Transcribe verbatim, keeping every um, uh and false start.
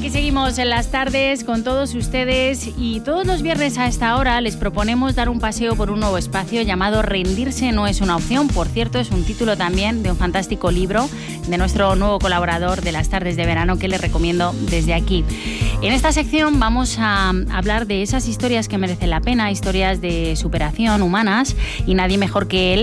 Aquí seguimos en las tardes con todos ustedes y todos los viernes a esta hora les proponemos dar un paseo por un nuevo espacio llamado Rendirse no es una opción. Por cierto, es un título también de un fantástico libro de nuestro nuevo colaborador de las tardes de verano que les recomiendo desde aquí. En esta sección vamos a hablar de esas historias que merecen la pena, historias de superación humanas, y nadie mejor que él